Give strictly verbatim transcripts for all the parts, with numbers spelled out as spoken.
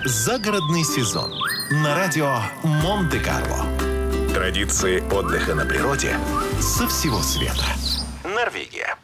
Загородный сезон на радио Монте-Карло. Традиции отдыха на природе со всего света. Норвегия.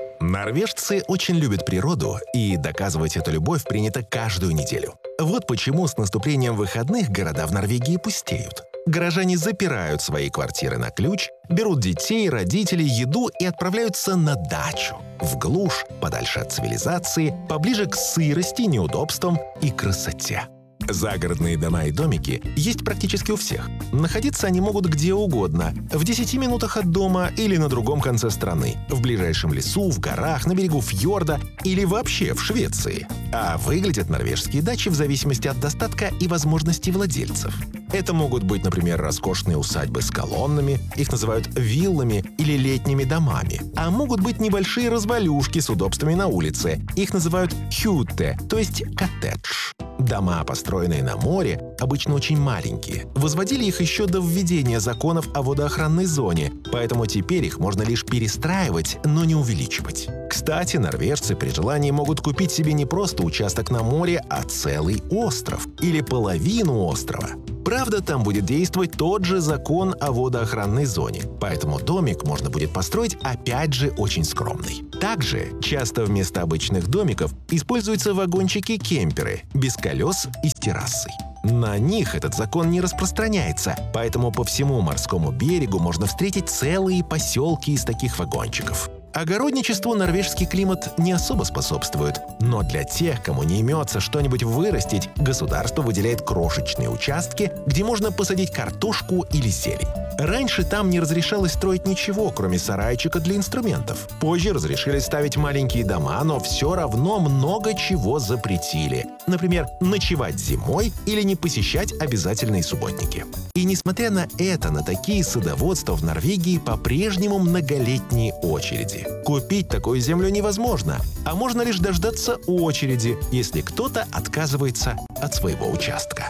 Норвежцы очень любят природу, и доказывать эту любовь принято каждую неделю. Вот почему с наступлением выходных города в Норвегии пустеют. Горожане запирают свои квартиры на ключ, берут детей, родителей, еду и отправляются на дачу. В глушь, подальше от цивилизации, поближе к сырости, неудобствам и красоте. Загородные дома и домики есть практически у всех. Находиться они могут где угодно, в десяти минутах от дома или на другом конце страны, в ближайшем лесу, в горах, на берегу фьорда или вообще в Швеции. А выглядят норвежские дачи в зависимости от достатка и возможностей владельцев. Это могут быть, например, роскошные усадьбы с колоннами, их называют виллами или летними домами. А могут быть небольшие развалюшки с удобствами на улице, их называют хютте, то есть коттедж. Дома, построенные на море, обычно очень маленькие. Возводили их еще до введения законов о водоохранной зоне, поэтому теперь их можно лишь перестраивать, но не увеличивать. Кстати, норвежцы при желании могут купить себе не просто участок на море, а целый остров или половину острова. Правда, там будет действовать тот же закон о водоохранной зоне, поэтому домик можно будет построить опять же очень скромный. Также часто вместо обычных домиков используются вагончики-кемперы без колес и с террасой. На них этот закон не распространяется, поэтому по всему морскому берегу можно встретить целые поселки из таких вагончиков. Огородничеству норвежский климат не особо способствует, но для тех, кому не имется что-нибудь вырастить, государство выделяет крошечные участки, где можно посадить картошку или зелень. Раньше там не разрешалось строить ничего, кроме сарайчика для инструментов. Позже разрешили ставить маленькие дома, но все равно много чего запретили. Например, ночевать зимой или не посещать обязательные субботники. И несмотря на это, на такие садоводства в Норвегии по-прежнему многолетние очереди. Купить такую землю невозможно, а можно лишь дождаться очереди, если кто-то отказывается от своего участка.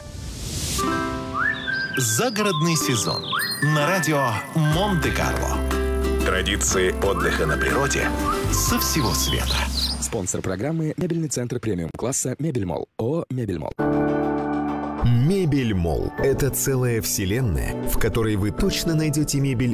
Загородный сезон на радио Монте-Карло. Традиции отдыха на природе со всего света. Спонсор программы — мебельный центр премиум-класса «Мебельмолл». ООО «Мебельмолл». Мебельмолл – это целая вселенная, в которой вы точно найдете мебель